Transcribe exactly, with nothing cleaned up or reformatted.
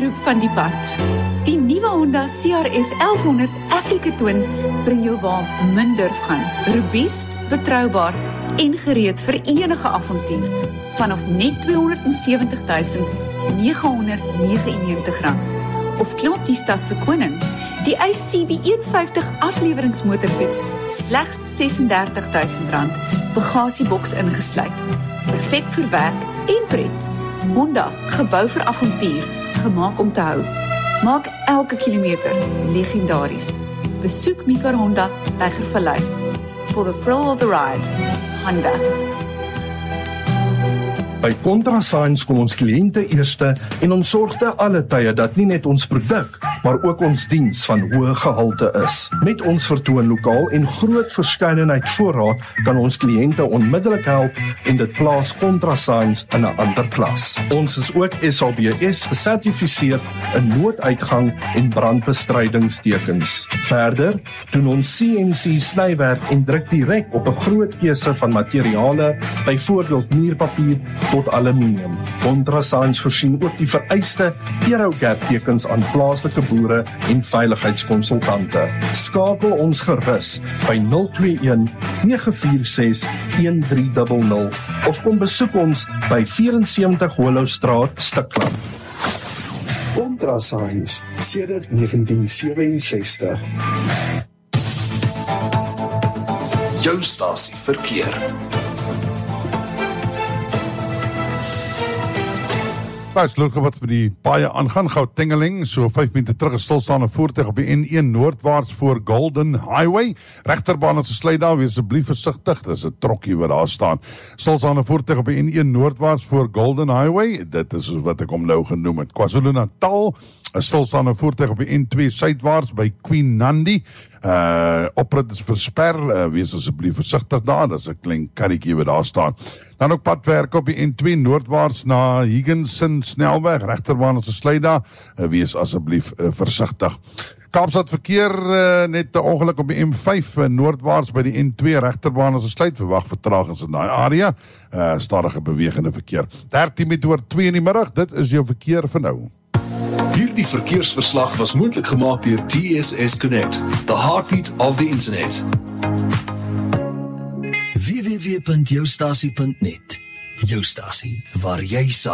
roep van die pad. Die nuwe Honda C R F elf honderd Africa Twin bring jou waar min durf gaan. Robuust, betroubaar en gereed vir enige avontuur. Vanaf net tweehonderdsewentigduisend negenhonderdnegenennegentig rand. Of klim op die stadse koning. Die I C B eenenvyftig afleweringsmotorfiets slegs sesendertigduisend rand. Bagasieboks ingesluit. Perfek vir werk en pret. Honda, gebou vir avontuur, gemaak om te hou. Maak elke kilometer legendaries. Besoek Mika Honda, Tygervallei. For the thrill of the ride. Honda. By ContraScience kom ons kliënte eerste en ons sorg te alle tye dat nie net ons produk, maar ook ons diens van hoë gehalte is. Met ons vertoonlokaal en groot verskeidenheid voorraad kan ons kliënte onmiddellik help en dit plaas ContraScience in 'n ander klas. Ons is ook S A B S gesertifiseer in nooduitgang en brandbestrydingstekens. Verder doen ons C N C snywerk en druk direk op 'n groot keuse van materiale, byvoorbeeld muurpapier tot aluminium. ContraScience voorsien ook die vereiste Eurogap tekens aan plaaslike boere en veiligheidskonsultante. Skakel ons gerus by nul twee een nege vier ses een drie nul nul of kom besoek ons by vyf-en-sewentig Hollowstraat, Stikland. ContraScience sedert negentien sewenses-sestig. Jou stasie verkeer. Pas loop wat vir die paaie aangaan, Gauteng, so vyf minute terug is stilstaande voertuig op die N een noordwaarts voor Golden Highway. Regterbaan is gesluit daar, wees asseblief versigtig, dis 'n trokkie wat daar staan. Stilstaande voertuig op die N een noordwaarts voor Golden Highway, dit is wat ek hom nou genoem het. KwaZulu-Natal, 'n stilstaande voertuig op die N twee suidwaarts by Queen Nandi. Uh, oprit is versper, uh, wees asseblief versigtig daar, dis 'n klein karretjie wat daar staan. Dan ook padwerk op die N twee noordwaarts na Higginson snelweg, regterbaan is gesluit daar, uh, wees asseblief uh, versigtig. Kaapstad verkeer, uh, net 'n ongeluk op die M vyf uh, noordwaarts by die N twee, regterbaan is gesluit, verwag vertragings in daai area, uh, stadige bewegende verkeer. dertien minute oor twee in die middag, dit is jou verkeer vir nou. Hierdie verkeersverslag was moontlik gemaak deur T S S Connect, the heartbeat of the internet. w w w punt jou stasie punt net. Jou stasie waar jy saam